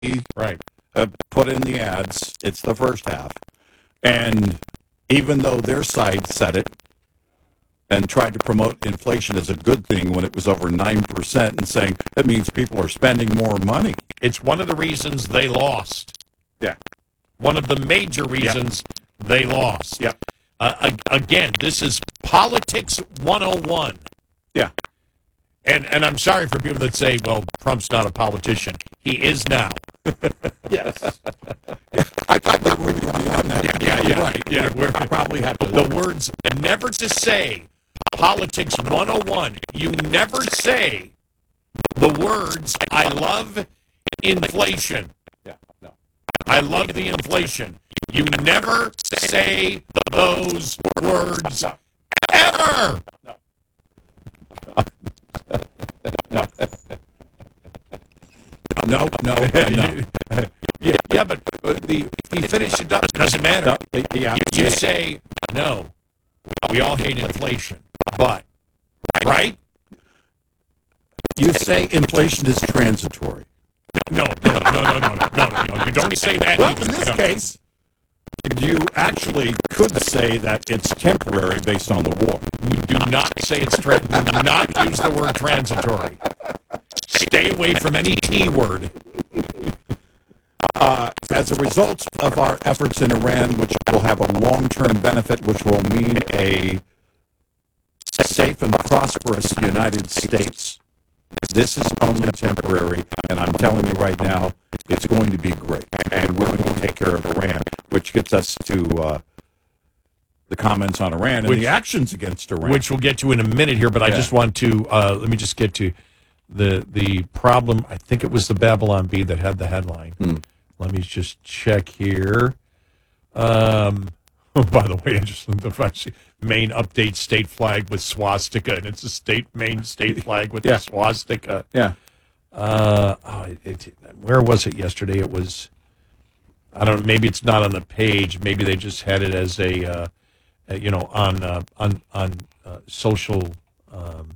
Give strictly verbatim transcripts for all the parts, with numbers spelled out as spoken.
right. uh, put in the ads. It's the first half. And even though their side said it and tried to promote inflation as a good thing when it was over nine percent and saying that means people are spending more money. It's one of the reasons they lost. Yeah. One of the major reasons yeah. they lost. Yeah. Uh, again, this is Politics one oh one. Yeah. And and I'm sorry for people that say, well, Trump's not a politician. He is now. Yes. Yeah, I thought that we were beyond that. Yeah, yeah, yeah. Right. Yeah, we're probably have to. The words never to say Politics one oh one. You never say the words, I love inflation. Yeah, no. I love the inflation. You never say those words ever. No. No. No, no, no. Yeah, yeah, but the he finished it up. It doesn't matter. No, yeah. You, you say, no, we all hate inflation, but, right? You say inflation is transitory. No, no, no, no, no, no, no, no, no. You don't say that. Well, in this no. case, you actually could say that it's temporary based on the war. You do not say it's tra- do not use the word transitory. Stay away from any T word. Uh, as a result of our efforts in Iran, which will have a long-term benefit, which will mean a safe and prosperous United States, this is only temporary, and I'm telling you right now, it's going to be great, and we're going to take care of Iran, which gets us to uh, the comments on Iran and which, the actions against Iran. Which we'll get to in a minute here, but yeah. I just want to, uh, let me just get to the the problem. I think it was the Babylon Bee that had the headline. Hmm. Let me just check here. Um, oh, by the way, I just the main update state flag with swastika, and it's a state main state flag with yeah. the swastika. Yeah. Uh, oh, it, it, where was it yesterday? It was, I don't know, maybe it's not on the page. Maybe they just had it as a, uh, uh, you know, on uh, on on uh, social um,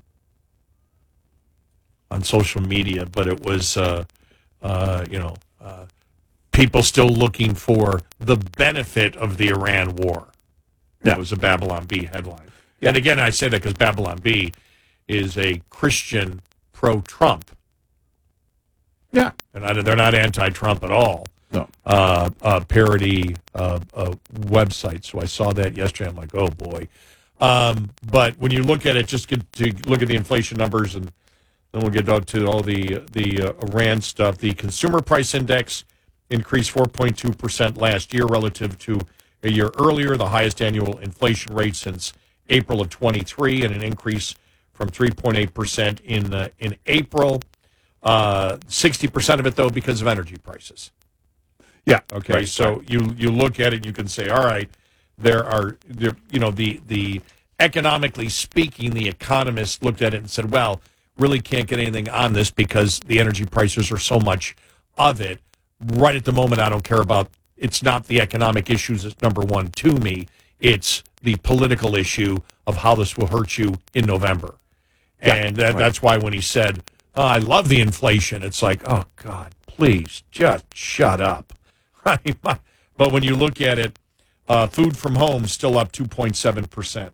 on social media. But it was, uh, uh, you know, uh, people still looking for the benefit of the Iran war. That yeah. was a Babylon Bee headline. Yeah. And again, I say that because Babylon Bee is a Christian pro-Trump. Yeah. And I, they're not anti-Trump at all. No. Uh, uh, parody uh, uh, website. So I saw that yesterday. I'm like, oh, boy. Um, but when you look at it, just get to look at the inflation numbers, and then we'll get out to all the, the uh, Iran stuff. The consumer price index increased four point two percent last year relative to a year earlier, the highest annual inflation rate since April of twenty-three, and an increase from three point eight percent in uh, in April. Uh, sixty percent of it, though, because of energy prices. Yeah. Okay. Right, so right. you you look at it, you can say, all right, there are there, you know the the economically speaking, the economists looked at it and said, well, really can't get anything on this because the energy prices are so much of it. Right at the moment, I don't care about, it's not the economic issues that's number one to me. It's the political issue of how this will hurt you in November. Yeah, and that, right. that's why when he said, oh, I love the inflation, it's like, oh, God, please, just shut up. I mean, my, but when you look at it, uh, food from home still up two point seven percent.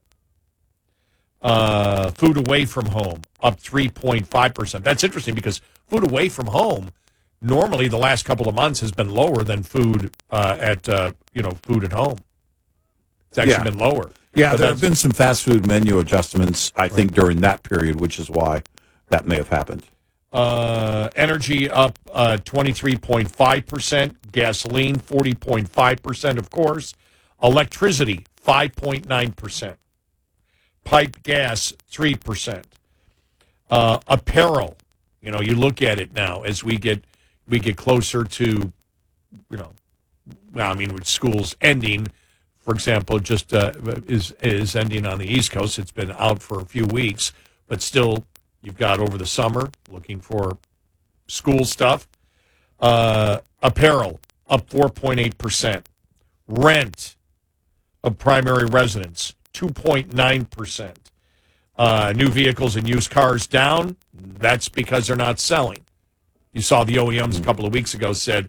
Uh, food away from home up three point five percent. That's interesting because food away from home normally the last couple of months has been lower than food uh, at, uh, you know, food at home. It's actually yeah. been lower. Yeah, but there have been some fast food menu adjustments, I think, during that period, which is why that may have happened. Uh, energy up uh, twenty-three point five percent. Gasoline, forty point five percent, of course. Electricity, five point nine percent. Pipe gas, three percent. Uh, apparel, you know, you look at it now as we get we get closer to, you know, well, I mean, with schools ending, for example, just uh, is is ending on the East Coast. It's been out for a few weeks, but still, you've got over the summer looking for school stuff. Uh, apparel up four point eight percent. Rent of primary residence two point nine percent. Uh, new vehicles and used cars down. That's because they're not selling. You saw the O E Ms a couple of weeks ago said